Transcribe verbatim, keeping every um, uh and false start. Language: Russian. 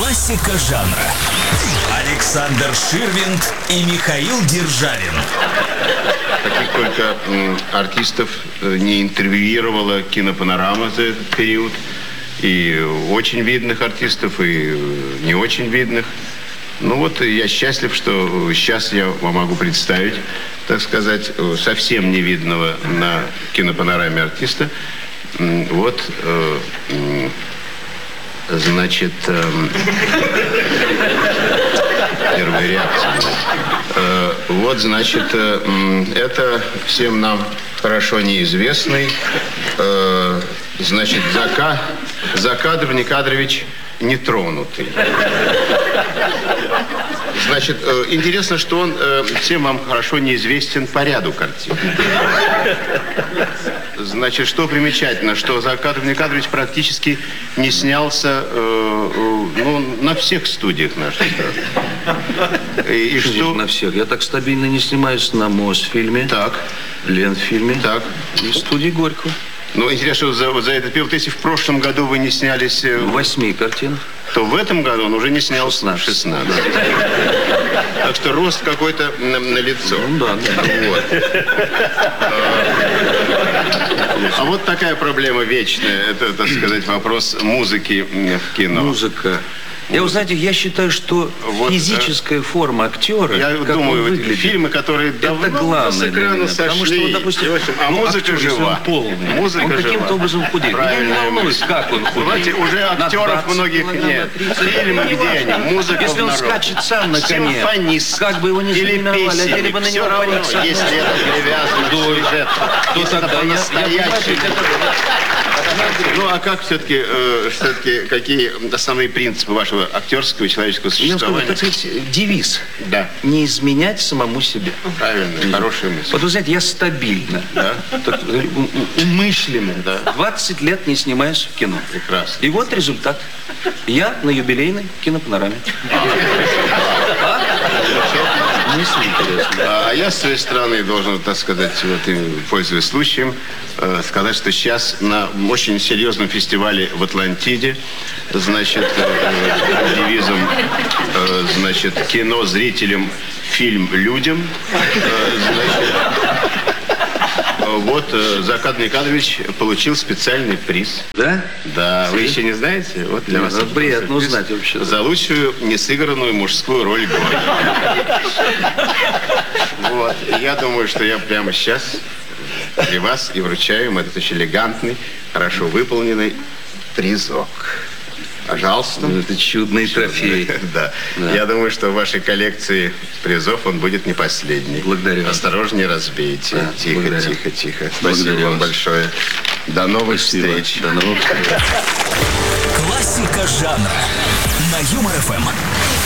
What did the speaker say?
Классика жанра. Александр Ширвинд и Михаил Державин. Таких только м, артистов не интервьюировала кинопанорама за этот период. И очень видных артистов, и не очень видных. Ну вот я счастлив, что сейчас я вам могу представить, так сказать, совсем невидного на кинопанораме артиста. Вот, э, значит, э, первая реакция. Э, вот, значит, э, это всем нам хорошо неизвестный, э, значит, Зака, Закадр Никадрович Нетронутый. Значит, э, интересно, что он э, всем вам хорошо неизвестен по ряду картин. Значит, что примечательно, что Закадр Никадрович практически не снялся э, э, ну, на всех студиях нашей страны. И, и что... На всех. Я так стабильно не снимаюсь на Мосфильме, так. Ленфильме, так. и студии Горького. Ну, интересно, за, за этот период, если в прошлом году вы не снялись... Э, в восьми картинах, то в этом году он уже не снялся. шестнадцать. шестнадцать. Так что рост какой-то на, на лицо. Ну да, да. Вот. А вот такая проблема вечная. Это, так сказать, вопрос музыки в кино. Музыка. Я, вы знаете, я считаю, что вот, физическая форма актера, я как думаю, он выглядит, фильмы, которые давно это главное с экрана меня, сошли. Потому что, вот, допустим, а ну, музыка актер, жива. Он полный. Музыка он жива. каким-то образом худеет. Я не волнуюсь, как он худеет. Знаете, уже актеров многих нет. Фильмы, где они? Музыка Если он в народ. скачет сам на коне, Симфонист. как бы его не или знаменовали, песенник, одели бы на все него равно, парик. если это привязано к сюжету, то если это тогда я, я по-настоящему. Ну, а как все-таки, э, все-таки, какие основные принципы вашего актерского и человеческого существования? Так сказать, девиз. Да. Не изменять самому себе. Правильно, хорошая мысль. Вот вы знаете, я стабильно, Да? так, у- умышленно, Да. двадцать лет не снимаюсь в кино. Прекрасно. И вот результат. Я на юбилейной кинопанораме. Мысль интересная. А я, с своей стороны, должен, так сказать, вот, и, пользуясь случаем, э, сказать, что сейчас на очень серьезном фестивале в Атлантиде, значит, э, девизом, э, значит, кино зрителям, фильм людям, э, значит, э, вот э, Закадр Никадрович получил специальный приз. Да? Да, вы еще не знаете? Вот для вас Ну, приятно приз узнать вообще. за лучшую несыгранную мужскую роль года. Вот. И я думаю, что я прямо сейчас при вас и вручаю им этот очень элегантный, хорошо выполненный призок. Пожалуйста. Это чудный трофей. Да. Да. Я думаю, что в вашей коллекции призов он будет не последний. Благодарю вас. Осторожнее разбейте. Да, тихо, благодарю. тихо, тихо. Благодарю Спасибо вам вас. большое. До новых Спасибо. встреч. До новых встреч. Классика жанра. На Юмор ФМ.